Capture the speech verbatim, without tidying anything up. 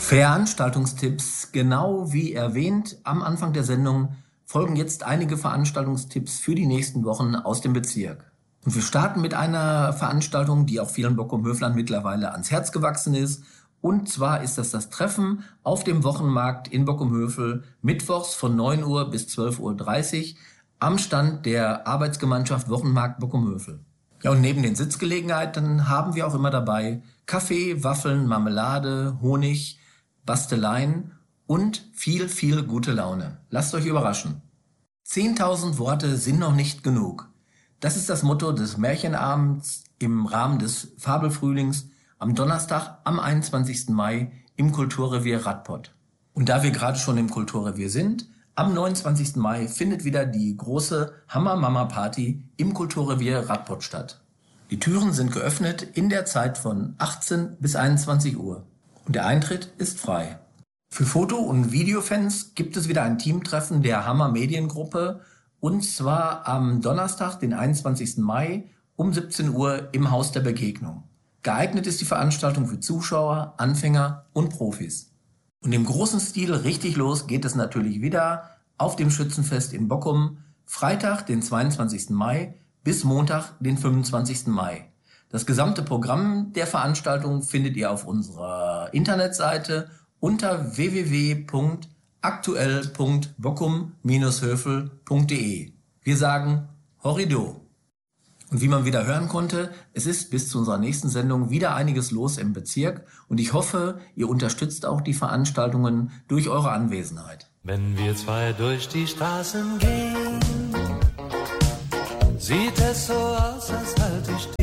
Veranstaltungstipps, genau wie erwähnt am Anfang der Sendung, folgen jetzt einige Veranstaltungstipps für die nächsten Wochen aus dem Bezirk. Und wir starten mit einer Veranstaltung, die auch vielen Bockum-Höflern mittlerweile ans Herz gewachsen ist. Und zwar ist das das Treffen auf dem Wochenmarkt in Bockum-Hövel, mittwochs von neun Uhr bis zwölf Uhr dreißig am Stand der Arbeitsgemeinschaft Wochenmarkt Bockum-Hövel. Ja, und neben den Sitzgelegenheiten haben wir auch immer dabei Kaffee, Waffeln, Marmelade, Honig, Basteleien und viel, viel gute Laune. Lasst euch überraschen. zehntausend Worte sind noch nicht genug. Das ist das Motto des Märchenabends im Rahmen des Fabelfrühlings am Donnerstag, am einundzwanzigsten Mai im Kulturrevier Radpott. Und da wir gerade schon im Kulturrevier sind, am neunundzwanzigsten Mai findet wieder die große Hammer-Mama-Party im Kulturrevier Radpott statt. Die Türen sind geöffnet in der Zeit von achtzehn bis einundzwanzig Uhr und der Eintritt ist frei. Für Foto- und Videofans gibt es wieder ein Teamtreffen der Hammer Mediengruppe und zwar am Donnerstag, den einundzwanzigsten Mai um siebzehn Uhr im Haus der Begegnung. Geeignet ist die Veranstaltung für Zuschauer, Anfänger und Profis. Und im großen Stil richtig los geht es natürlich wieder auf dem Schützenfest in Bockum, Freitag, den zweiundzwanzigsten Mai bis Montag, den fünfundzwanzigsten Mai. Das gesamte Programm der Veranstaltung findet ihr auf unserer Internetseite unter w w w punkt aktuell punkt bockum Bindestrich hövel punkt de. Wir sagen Horrido! Und wie man wieder hören konnte, es ist bis zu unserer nächsten Sendung wieder einiges los im Bezirk und ich hoffe, ihr unterstützt auch die Veranstaltungen durch eure Anwesenheit. Wenn wir zwei durch die Straßen gehen, sieht es so aus, als halte ich